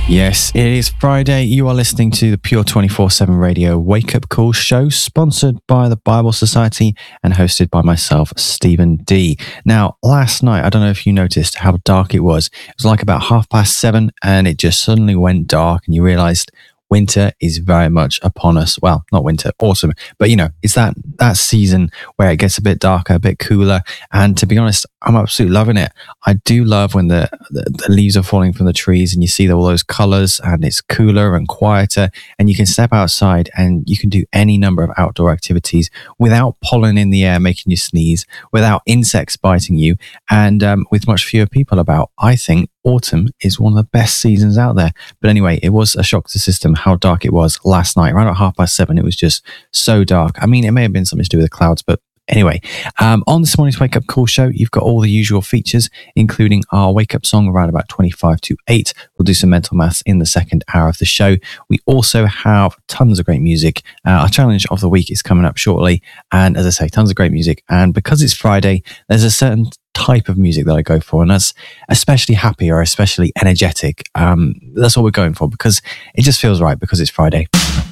Yes, it is Friday. You are listening to the Pure 24/7 Radio Wake Up Call show, sponsored by the Bible Society and hosted by myself, Stephen D. Now, last night, I don't know if you noticed how dark it was. It was like about 7:30, and it just suddenly went dark, and you realized winter is very much upon us. Well, not winter, autumn, but it's that season where it gets a bit darker, a bit cooler. And to be honest, I'm absolutely loving it. I do love when the leaves are falling from the trees and you see all those colors, and it's cooler and quieter, and you can step outside and you can do any number of outdoor activities without pollen in the air making you sneeze, without insects biting you, and with much fewer people about. I think autumn is one of the best seasons out there. But anyway, it was a shock to the system how dark it was last night. Around at 7:30, it was just so dark. I mean, it may have been something to do with the clouds, but anyway, on this morning's Wake Up Call show, you've got all the usual features, including our wake up song around about 25 to 8. We'll do some mental maths in the second hour of the show. We also have tons of great music. Our challenge of the week is coming up shortly. And as I say, tons of great music. And because it's Friday, there's a certain type of music that I go for, and that's especially happy or especially energetic. That's what we're going for because it just feels right because it's Friday.